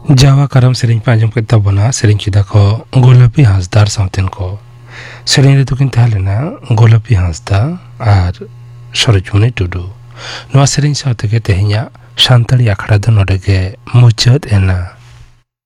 जावा करम सेरिंग पांजम के तबना सेरिंग चिदा को गोलापी हांसदार साउतेन को सेरिंग रे तुकिन थालेना गोलापी हांसदा आर सरजुनी टुडू नवा सेरिंग साउते के तेहिया शांतड़ी आखड़ा द नोडे के मुचद एना।